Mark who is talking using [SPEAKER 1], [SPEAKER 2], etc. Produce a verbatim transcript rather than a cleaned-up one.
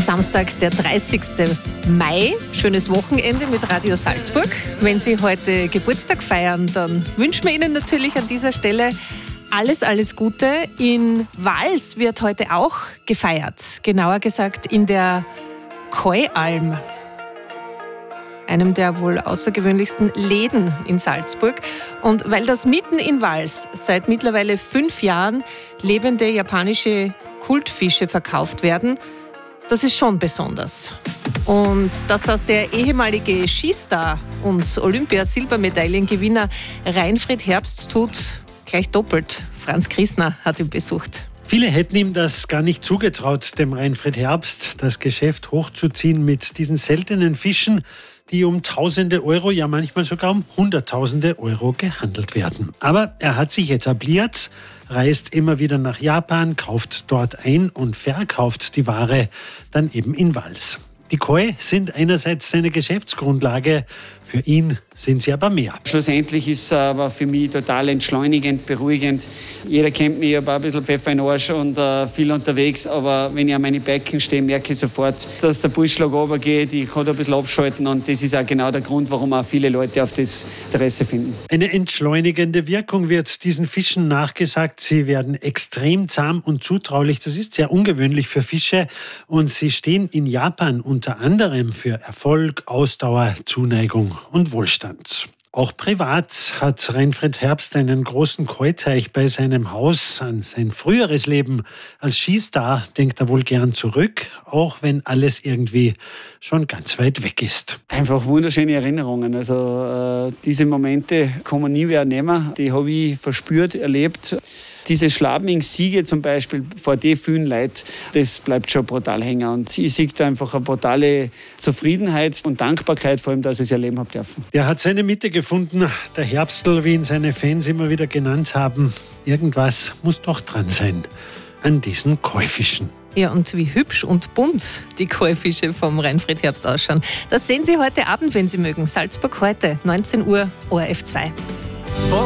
[SPEAKER 1] Samstag, der dreißigsten Mai. Schönes Wochenende mit Radio Salzburg. Wenn Sie heute Geburtstag feiern, dann wünschen wir Ihnen natürlich an dieser Stelle alles, alles Gute. In Wals wird heute auch gefeiert. Genauer gesagt in der Keualm, einem der wohl außergewöhnlichsten Läden in Salzburg. Und weil das mitten in Wals seit mittlerweile fünf Jahren lebende japanische Kultfische verkauft werden, das ist schon besonders. Und dass das der ehemalige Skistar und Olympia-Silbermedaillengewinner Reinfried Herbst tut, gleich doppelt. Franz Chrisner hat ihn besucht.
[SPEAKER 2] Viele hätten ihm das gar nicht zugetraut, dem Reinfried Herbst, das Geschäft hochzuziehen mit diesen seltenen Fischen, die um Tausende Euro, ja manchmal sogar um Hunderttausende Euro gehandelt werden. Aber er hat sich etabliert, reist immer wieder nach Japan, kauft dort ein und verkauft die Ware dann eben in Wals. Die Koi sind einerseits seine Geschäftsgrundlage, für ihn sind sie aber mehr.
[SPEAKER 3] Schlussendlich ist es aber für mich total entschleunigend, beruhigend. Jeder kennt mich, ich habe ein bisschen Pfeffer in den Arsch und äh, viel unterwegs, aber wenn ich an meine Becken stehe, merke ich sofort, dass der Pulsschlag runtergeht, ich kann da ein bisschen abschalten und das ist auch genau der Grund, warum auch viele Leute auf das Interesse finden.
[SPEAKER 2] Eine entschleunigende Wirkung wird diesen Fischen nachgesagt. Sie werden extrem zahm und zutraulich. Das ist sehr ungewöhnlich für Fische und sie stehen in Japan unter anderem für Erfolg, Ausdauer, Zuneigung und Wohlstand. Auch privat hat Reinfried Herbst einen großen Koi-Teich bei seinem Haus. An sein früheres Leben als Skistar denkt er wohl gern zurück, auch wenn alles irgendwie schon ganz weit weg ist.
[SPEAKER 3] Einfach wunderschöne Erinnerungen. Also äh, diese Momente kann man nie wieder nehmen. Die habe ich verspürt, erlebt. Diese Schladming-Siege zum Beispiel vor den vielen Leuten, das bleibt schon brutal hängen. Und ich sehe da einfach eine brutale Zufriedenheit und Dankbarkeit, vor allem, dass ich es erleben habe dürfen.
[SPEAKER 2] Der hat seine Mitte gefunden, der Herbstl, wie ihn seine Fans immer wieder genannt haben. Irgendwas muss doch dran sein an diesen Koi-Fischen.
[SPEAKER 1] Ja, und wie hübsch und bunt die Koi-Fische vom Reinfried Herbst ausschauen. Das sehen Sie heute Abend, wenn Sie mögen. Salzburg heute, neunzehn Uhr, O R F zwei.